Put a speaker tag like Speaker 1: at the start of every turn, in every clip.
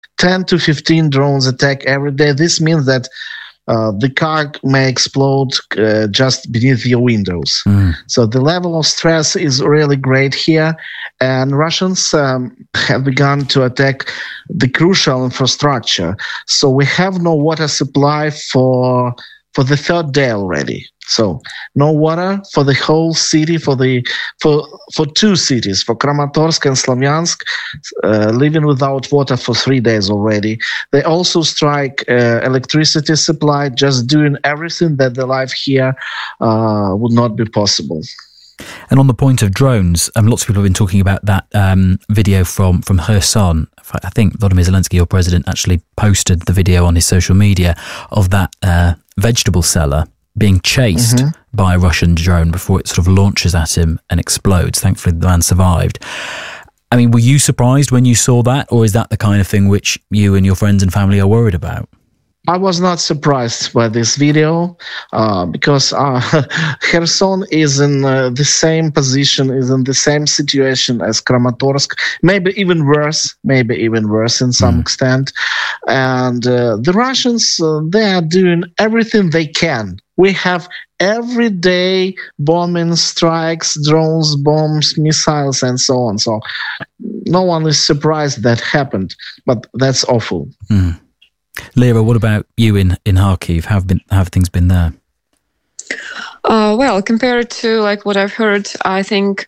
Speaker 1: 10 to 15 drones attack every day. This means that the car may explode just beneath your windows. So the level of stress is really great here. And Russians have begun to attack the crucial infrastructure. So we have no water supply for the third day already. So no water for the whole city, for two cities, for Kramatorsk and Slavyansk, living without water for 3 days already. They also strike electricity supply, just doing everything that the life here would not be possible.
Speaker 2: And on the point of drones, lots of people have been talking about that video from Kherson. I think Volodymyr Zelensky, your president, actually posted the video on his social media of that vegetable seller being chased by a Russian drone before it sort of launches at him and explodes. Thankfully, the man survived. I mean, were you surprised when you saw that, or is that the kind of thing which you and your friends and family are worried about?
Speaker 1: I was not surprised by this video because Kherson is in the same position, is in the same situation as Kramatorsk, maybe even worse in some extent. And the Russians, they are doing everything they can. We have everyday bombing strikes, drones, bombs, missiles, and so on. So no one is surprised that happened, but that's awful.
Speaker 2: Lera, what about you in Kharkiv? How have things been there?
Speaker 3: Well, compared to what I've heard, I think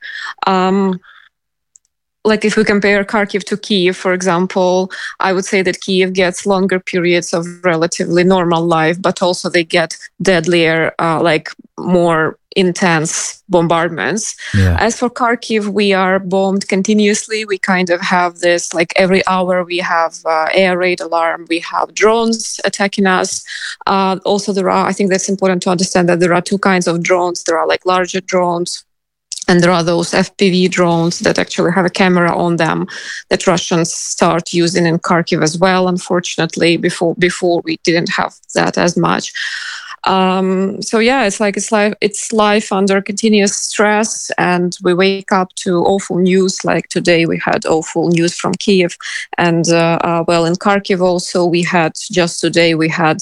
Speaker 3: if we compare Kharkiv to Kyiv, for example, I would say that Kyiv gets longer periods of relatively normal life, but also they get deadlier, more intense bombardments. Yeah. As for Kharkiv, we are bombed continuously. We kind of have this, every hour we have air raid alarm, we have drones attacking us. Also, I think that's important to understand that there are two kinds of drones. There are larger drones, and there are those FPV drones that actually have a camera on them that Russians start using in Kharkiv as well. Unfortunately, before we didn't have that as much. So yeah, it's life under continuous stress, and we wake up to awful news. Like today, we had awful news from Kyiv, and in Kharkiv also just today we had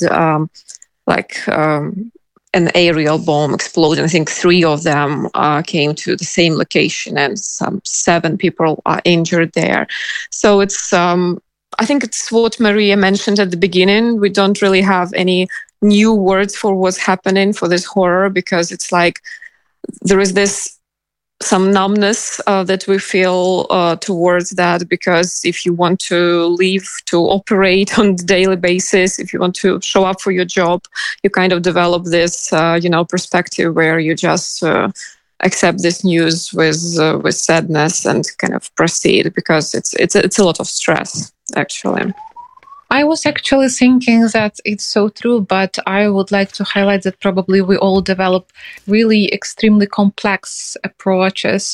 Speaker 3: an aerial bomb exploded. I think 3 of them came to the same location, and some 7 people are injured there. So it's, I think it's what Maria mentioned at the beginning. We don't really have any new words for what's happening, for this horror, because it's there is some numbness that we feel towards that, because if you want to live, to operate on a daily basis, if you want to show up for your job, you kind of develop this, perspective where you just accept this news with sadness and kind of proceed, because it's a lot of stress, actually.
Speaker 4: I was actually thinking that it's so true, but I would like to highlight that probably we all develop really extremely complex approaches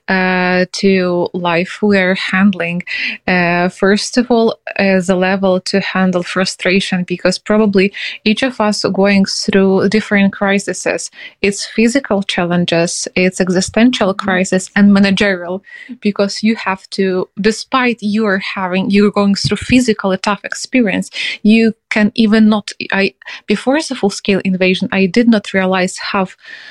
Speaker 4: to life we are handling. First of all, the level to handle frustration, because probably each of us are going through different crises. It's physical challenges, it's existential crisis, and managerial, because you have to, despite you're going through physically tough experience, you can even not. Before the full-scale invasion, I did not realize how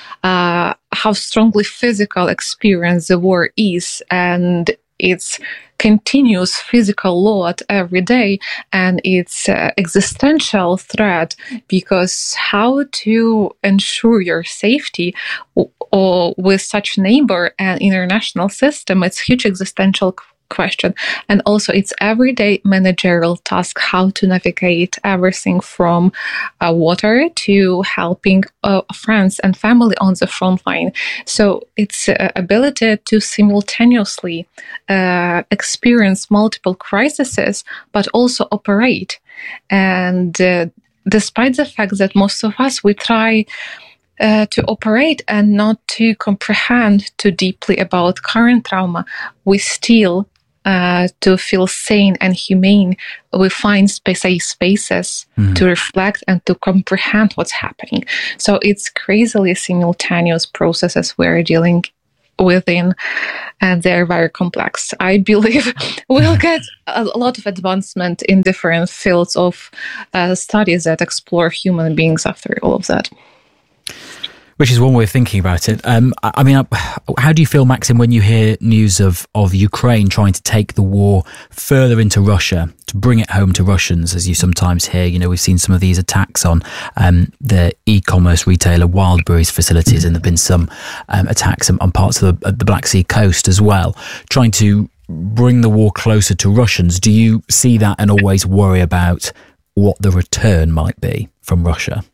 Speaker 4: strongly physical experience the war is, and it's continuous physical load every day, and it's existential threat, because how to ensure your safety or with such neighbor and international system, it's huge existential question. And also it's everyday managerial task, how to navigate everything from water to helping friends and family on the front line. So it's ability to simultaneously experience multiple crises, but also operate. And despite the fact that most of us, we try to operate and not to comprehend too deeply about current trauma, we still to feel sane and humane, we find spaces to reflect and to comprehend what's happening. So it's crazily simultaneous processes we're dealing within, and they're very complex. I believe we'll get a lot of advancement in different fields of studies that explore human beings after all of that.
Speaker 2: Which is one way of thinking about it. I mean, how do you feel, Maxim, when you hear news of Ukraine trying to take the war further into Russia, to bring it home to Russians, as you sometimes hear? You know, we've seen some of these attacks on the e-commerce retailer Wildberries facilities, and there have been some attacks on parts of the Black Sea coast as well, trying to bring the war closer to Russians. Do you see that and always worry about what the return might be from Russia?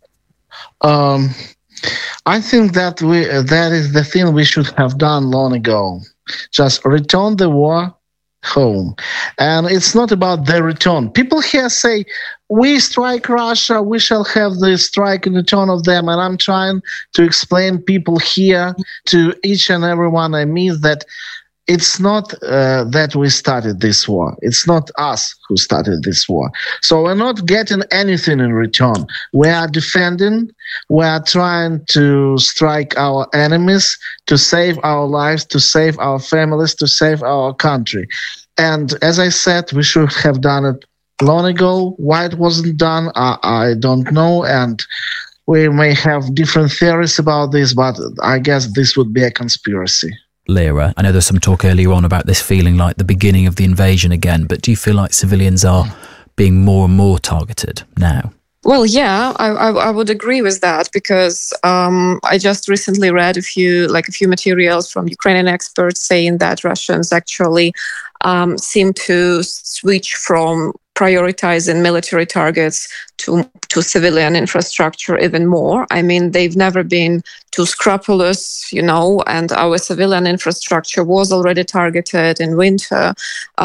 Speaker 1: I think that that is the thing we should have done long ago. Just return the war home. And it's not about the return. People here say, we strike Russia, we shall have the strike in return of them. And I'm trying to explain people here, to each and everyone I meet, that it's not that we started this war. It's not us who started this war. So we're not getting anything in return. We are defending. We are trying to strike our enemies, to save our lives, to save our families, to save our country. And as I said, we should have done it long ago. Why it wasn't done, I don't know. And we may have different theories about this, but I guess this would be a conspiracy.
Speaker 2: Lera, I know there's some talk earlier on about this feeling like the beginning of the invasion again, but do you feel like civilians are being more and more targeted now?
Speaker 3: Well, yeah, I would agree with that, because I just recently read a few materials from Ukrainian experts saying that Russians actually seem to switch from prioritizing military targets to civilian infrastructure even more. I mean, they've never been too scrupulous, and our civilian infrastructure was already targeted in winter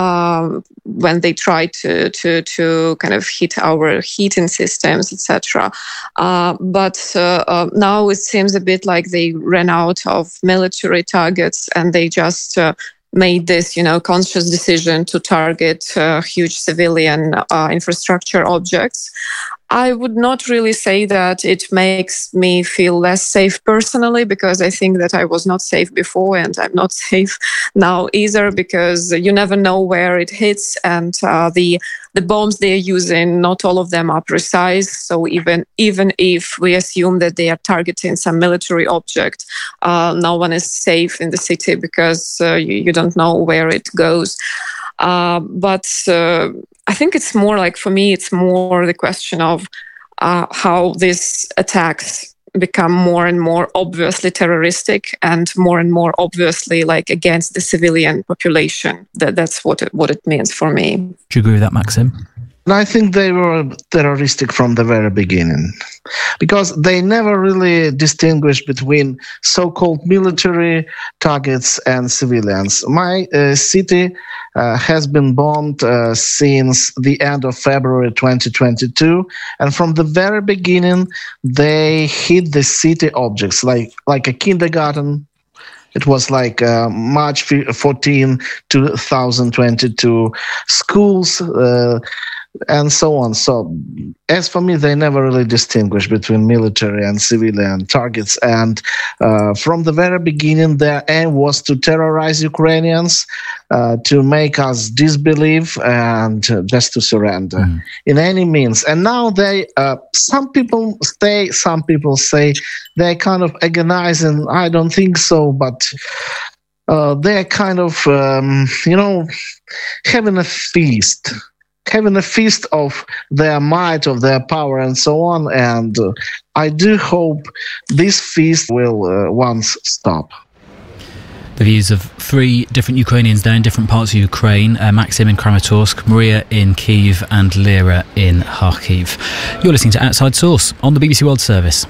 Speaker 3: when they tried to kind of hit our heating systems, etc. But now it seems a bit like they ran out of military targets, and they just made this, conscious decision to target huge civilian infrastructure objects. I would not really say that it makes me feel less safe personally, because I think that I was not safe before, and I'm not safe now either, because you never know where it hits, and the bombs they're using, not all of them are precise. So even if we assume that they are targeting some military object, no one is safe in the city, because you don't know where it goes. But I think it's more like, for me, it's more the question of how these attacks become more and more obviously terroristic and more obviously like against the civilian population. That's what it means for me.
Speaker 2: Do you agree with that, Maxim?
Speaker 1: I think they were terroristic from the very beginning, because they never really distinguished between so-called military targets and civilians. My city has been bombed since the end of February 2022, and from the very beginning, they hit the city objects like a kindergarten. It was like March 14, 2022, schools, and so on. So as for me, they never really distinguish between military and civilian targets. And from the very beginning, their aim was to terrorize Ukrainians, to make us disbelieve, and just to surrender in any means. And now some people say they're kind of agonizing. I don't think so, but they're kind of, having a feast of their might, of their power, and so on. And I do hope this feast will once stop.
Speaker 2: The views of three different Ukrainians there in different parts of Ukraine, Maxim in Kramatorsk, Maria in Kyiv, and Lera in Kharkiv. You're listening to Outside Source on the BBC World Service.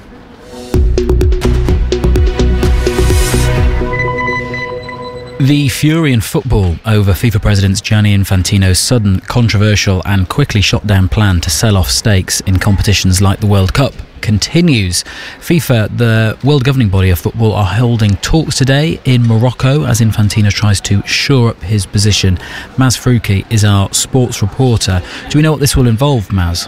Speaker 2: The fury in football over FIFA President Gianni Infantino's sudden, controversial and quickly shot down plan to sell off stakes in competitions like the World Cup continues. FIFA, the world governing body of football, are holding talks today in Morocco as Infantino tries to shore up his position. Maz Faruqi is our sports reporter. Do we know what this will involve, Maz?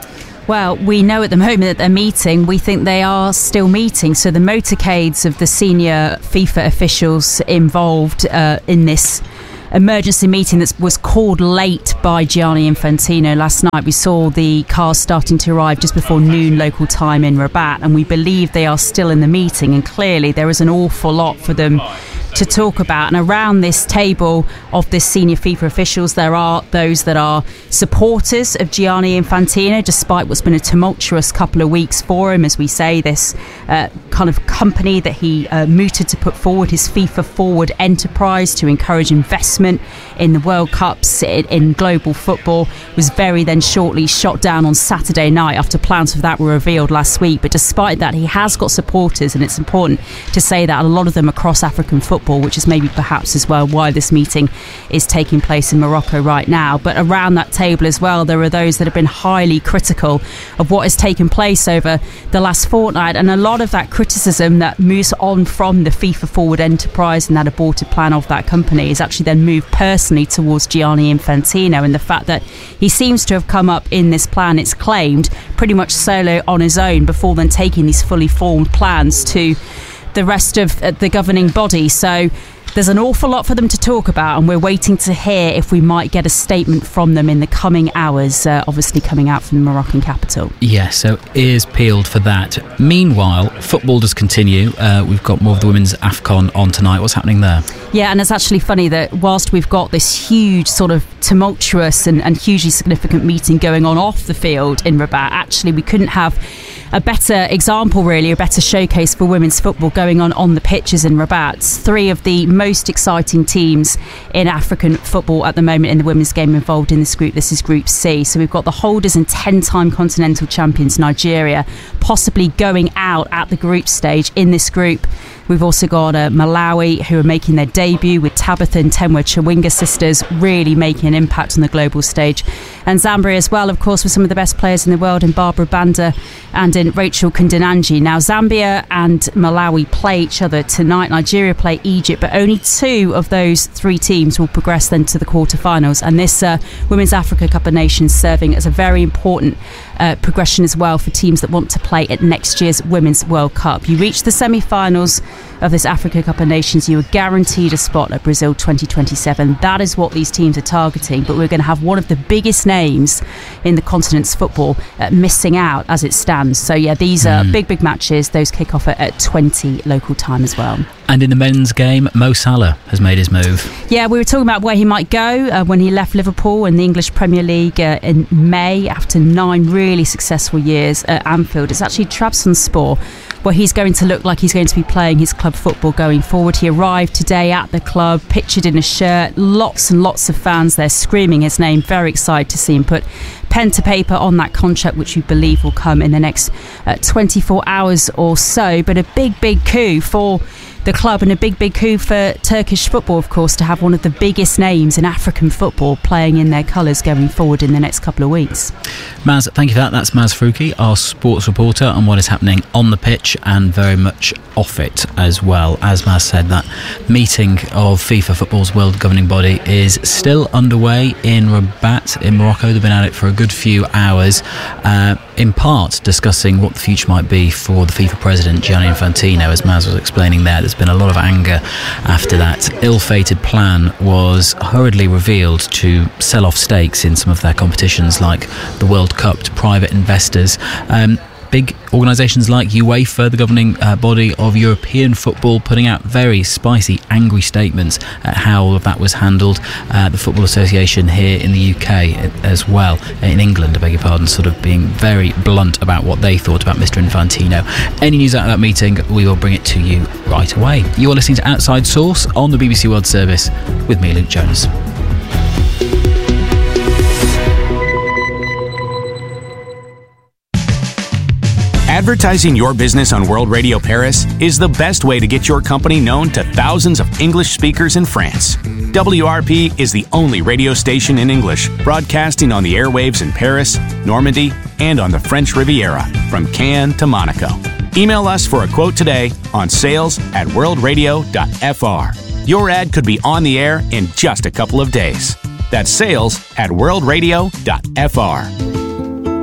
Speaker 5: Well, we know at the moment that they're meeting. We think they are still meeting. So the motorcades of the senior FIFA officials involved in this emergency meeting that was called late by Gianni Infantino last night. We saw the cars starting to arrive just before noon local time in Rabat, and we believe they are still in the meeting, and clearly there is an awful lot for them to talk about. And around this table of this senior FIFA officials, there are those that are supporters of Gianni Infantino, despite what's been a tumultuous couple of weeks for him, as we say, this kind of company that he mooted to put forward, his FIFA Forward enterprise to encourage investment in the World Cups in global football, was very then shortly shot down on Saturday night after plans for that were revealed last week. But despite that, he has got supporters, and it's important to say that a lot of them across African football, which is maybe perhaps as well why this meeting is taking place in Morocco right now. But around that table as well, there are those that have been highly critical of what has taken place over the last fortnight, and a lot of that criticism that moves on from the FIFA Forward enterprise and that aborted plan of that company is actually then moved personally towards Gianni Infantino, and the fact that he seems to have come up in this plan, it's claimed, pretty much solo on his own before then taking these fully formed plans to the rest of the governing body. So there's an awful lot for them to talk about, and we're waiting to hear if we might get a statement from them in the coming hours, obviously coming out from the Moroccan capital.
Speaker 2: Yeah, so ears peeled for that. Meanwhile, football does continue. We've got more of the women's AFCON on tonight. What's happening there?
Speaker 5: Yeah, and it's actually funny that whilst we've got this huge sort of tumultuous and hugely significant meeting going on off the field in Rabat, actually we couldn't have a better example, really, a better showcase for women's football going on the pitches in Rabat. Three of the most exciting teams in African football at the moment in the women's game involved in this group. This is Group C. So we've got the holders and 10-time continental champions Nigeria possibly going out at the group stage in this group. We've also got Malawi, who are making their debut with Tabitha and Temwa Chawinga sisters, really making an impact on the global stage. And Zambia as well, of course, with some of the best players in the world in Barbara Banda and in Rachel Kundananji. Now, Zambia and Malawi play each other tonight. Nigeria play Egypt, but only two of those three teams will progress then to the quarterfinals. And this Women's Africa Cup of Nations serving as a very important progression as well for teams that want to play at next year's Women's World Cup. You reach the semi-finals of this Africa Cup of Nations, you are guaranteed a spot at Brazil 2027. That is what these teams are targeting, but we're going to have one of the biggest names in the continent's football missing out as it stands. So yeah, these are big matches. Those kick off at 20 local time as well.
Speaker 2: And in the men's game, Mo Salah has made his move. Yeah,
Speaker 5: we were talking about where he might go when he left Liverpool in the English Premier League in May after 9 really successful years at Anfield. It's actually Trabzonspor where he's going to look like he's going to be playing his club football going forward. He arrived today at the club, pictured in a shirt, lots and lots of fans there screaming his name. Very excited to see him put pen to paper on that contract, which we believe will come in the next 24 hours or so. But a big coup for the club, and a big coup for Turkish football, of course, to have one of the biggest names in African football playing in their colours going forward in the next couple of weeks.
Speaker 2: Maz, thank you for that. That's Maz Faruqi, our sports reporter, on what is happening on the pitch and very much off it as well. As Maz said, that meeting of FIFA Football's world governing body is still underway in Rabat in Morocco. They've been at it for a good few hours, in part discussing what the future might be for the FIFA president, Gianni Infantino. As Maz was explaining there's been a lot of anger after that ill-fated plan was hurriedly revealed to sell off stakes in some of their competitions like the World Cup to private investors. Big organisations like UEFA, the governing body of European football, putting out very spicy, angry statements at how all of that was handled. The Football Association here in the UK as well, in England, I beg your pardon, sort of being very blunt about what they thought about Mr. Infantino. Any news out of that meeting, we will bring it to you right away. You are listening to Outside Source on the BBC World Service with me, Luke Jones.
Speaker 6: Advertising your business on World Radio Paris is the best way to get your company known to thousands of English speakers in France. WRP is the only radio station in English broadcasting on the airwaves in Paris, Normandy, and on the French Riviera, from Cannes to Monaco. Email us for a quote today on sales@worldradio.fr. Your ad could be on the air in just a couple of days. That's sales@worldradio.fr.